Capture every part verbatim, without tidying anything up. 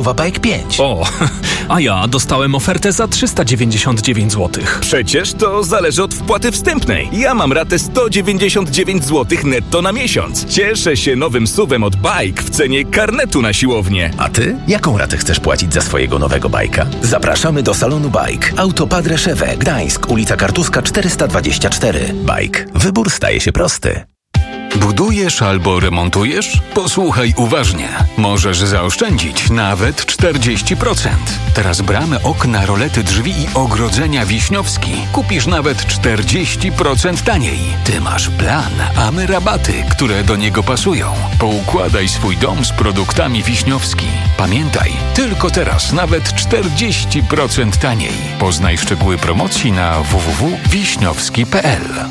Suwa Bike pięć. O, a ja dostałem ofertę za trzysta dziewięćdziesiąt dziewięć złotych. Przecież to zależy od wpłaty wstępnej. Ja mam ratę sto dziewięćdziesiąt dziewięć złotych netto na miesiąc. Cieszę się nowym suwem od Bike w cenie karnetu na siłownię. A ty? Jaką ratę chcesz płacić za swojego nowego bajka? Zapraszamy do salonu Bike. Autopad Reszewe, Gdańsk, ulica Kartuska czterysta dwadzieścia cztery. Bike. Wybór staje się prosty. Budujesz albo remontujesz? Posłuchaj uważnie. Możesz zaoszczędzić nawet czterdzieści procent. Teraz bramy, okna, rolety, drzwi i ogrodzenia Wiśniowski kupisz nawet czterdzieści procent taniej. Ty masz plan, a my rabaty, które do niego pasują. Poukładaj swój dom z produktami Wiśniowski. Pamiętaj, tylko teraz nawet czterdzieści procent taniej. Poznaj szczegóły promocji na w w w kropka wiśniowski kropka p l.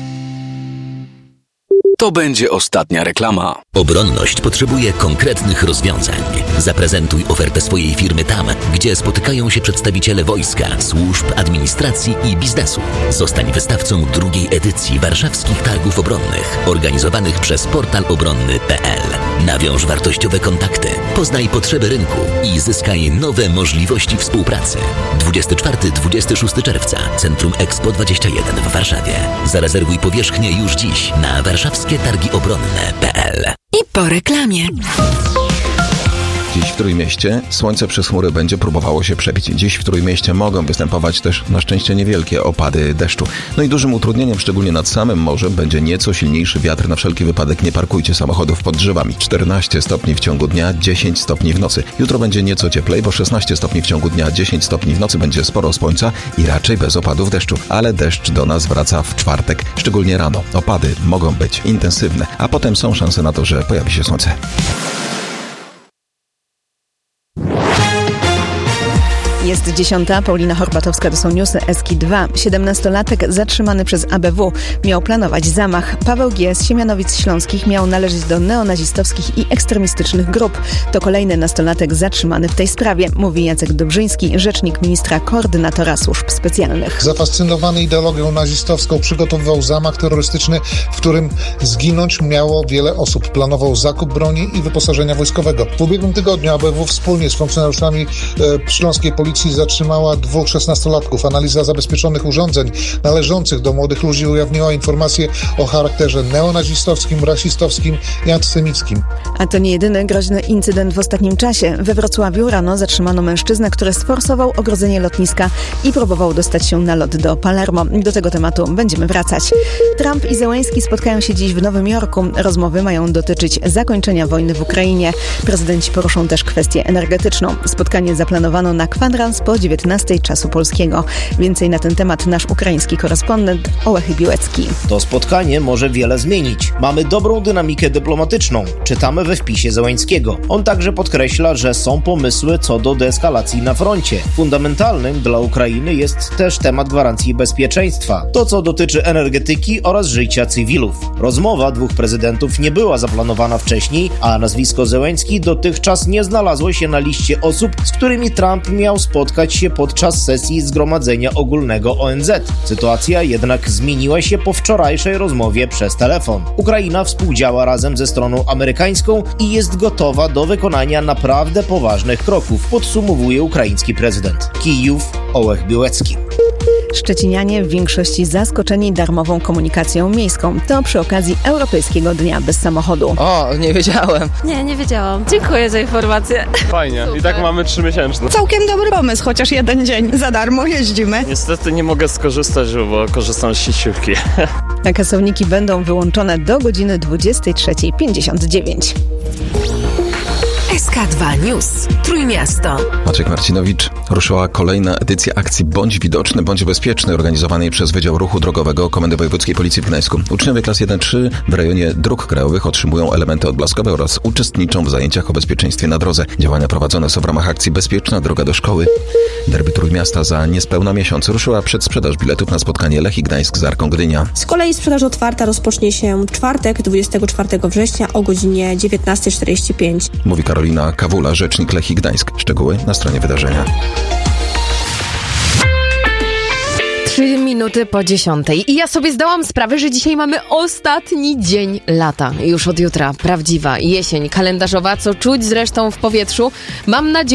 To będzie ostatnia reklama. Obronność potrzebuje konkretnych rozwiązań. Zaprezentuj ofertę swojej firmy tam, gdzie spotykają się przedstawiciele wojska, służb, administracji i biznesu. Zostań wystawcą drugiej edycji warszawskich targów obronnych, organizowanych przez portal obronny kropka p l. Nawiąż wartościowe kontakty, poznaj potrzeby rynku i zyskaj nowe możliwości współpracy. dwudziestego czwartego do dwudziestego szóstego czerwca, Centrum Expo dwadzieścia jeden w Warszawie. Zarezerwuj powierzchnię już dziś na warszawskie targi obronne kropka p l. I po reklamie. Dziś w Trójmieście słońce przez chmury będzie próbowało się przebić. Dziś w Trójmieście mogą występować też na szczęście niewielkie opady deszczu. No i dużym utrudnieniem, szczególnie nad samym morzem, będzie nieco silniejszy wiatr. Na wszelki wypadek nie parkujcie samochodów pod drzewami. czternaście stopni w ciągu dnia, dziesięć stopni w nocy. Jutro będzie nieco cieplej, bo szesnaście stopni w ciągu dnia, dziesięć stopni w nocy. Będzie sporo słońca i raczej bez opadów deszczu. Ale deszcz do nas wraca w czwartek, szczególnie rano. Opady mogą być intensywne, a potem są szanse na to, że pojawi się słońce. Jest dziesiąta, Paulina Horbatowska, to są newsy Eski dwa. siedemnastolatek zatrzymany przez A B W miał planować zamach. Paweł G. z Siemianowic Śląskich miał należeć do neonazistowskich i ekstremistycznych grup. To kolejny nastolatek zatrzymany w tej sprawie, mówi Jacek Dobrzyński, rzecznik ministra koordynatora służb specjalnych. Zafascynowany ideologią nazistowską przygotowywał zamach terrorystyczny, w którym zginąć miało wiele osób. Planował zakup broni i wyposażenia wojskowego. W ubiegłym tygodniu A B W wspólnie z funkcjonariuszami e, śląskiej policji zatrzymała dwóch szesnastolatków. Analiza zabezpieczonych urządzeń należących do młodych ludzi ujawniła informacje o charakterze neonazistowskim, rasistowskim i antysemickim. A to nie jedyny groźny incydent w ostatnim czasie. We Wrocławiu rano zatrzymano mężczyznę, który sforsował ogrodzenie lotniska i próbował dostać się na lot do Palermo. Do tego tematu będziemy wracać. Trump i Zełenski spotkają się dziś w Nowym Jorku. Rozmowy mają dotyczyć zakończenia wojny w Ukrainie. Prezydenci poruszą też kwestię energetyczną. Spotkanie zaplanowano na kwadrans po dziewiętnastej czasu polskiego. Więcej na ten temat nasz ukraiński korespondent Ołech Biłecki. To spotkanie może wiele zmienić. Mamy dobrą dynamikę dyplomatyczną. Czytamy we wpisie Zełenskiego. On także podkreśla, że są pomysły co do deeskalacji na froncie. Fundamentalnym dla Ukrainy jest też temat gwarancji bezpieczeństwa. To, co dotyczy energetyki oraz życia cywilów. Rozmowa dwóch prezydentów nie była zaplanowana wcześniej, a nazwisko Zełenski dotychczas nie znalazło się na liście osób, z którymi Trump miał spotkać się podczas sesji Zgromadzenia Ogólnego O N Z. Sytuacja jednak zmieniła się po wczorajszej rozmowie przez telefon. Ukraina współdziała razem ze stroną amerykańską i jest gotowa do wykonania naprawdę poważnych kroków, podsumowuje ukraiński prezydent. Kijów, Ołech Biłecki. Szczecinianie w większości zaskoczeni darmową komunikacją miejską. To przy okazji Europejskiego Dnia Bez Samochodu. O, nie wiedziałem. Nie, nie wiedziałam. Dziękuję za informację. Fajnie. Super. I tak mamy trzymiesięczny. Całkiem dobry pomysł, chociaż jeden dzień za darmo jeździmy. Niestety nie mogę skorzystać, bo korzystam z sieciówki. A kasowniki będą wyłączone do godziny dwudziestej trzeciej pięćdziesiąt dziewięć. S K dwa News. Trójmiasto. Maciek Marcinowicz. Ruszyła kolejna edycja akcji Bądź Widoczny, Bądź Bezpieczny, organizowanej przez Wydział Ruchu Drogowego Komendy Wojewódzkiej Policji w Gdańsku. Uczniowie klas jeden trzy w rejonie dróg krajowych otrzymują elementy odblaskowe oraz uczestniczą w zajęciach o bezpieczeństwie na drodze. Działania prowadzone są w ramach akcji Bezpieczna droga do szkoły. Derby Trójmiasta za niespełna miesiąc. Ruszyła przedsprzedaż biletów na spotkanie Lechii Gdańsk z Arką Gdynia. Z kolei sprzedaż otwarta rozpocznie się czwartek, dwudziestego czwartego września o godzinie dziewiętnasta czterdzieści pięć. Mówi Karolina Kawula, rzecznik Lechii Gdańsk. Szczegóły na stronie wydarzenia. Trzy minuty po dziesiątej. I ja sobie zdałam sprawę, że dzisiaj mamy ostatni dzień lata. Już od jutra prawdziwa jesień kalendarzowa, co czuć zresztą w powietrzu. Mam nadzieję,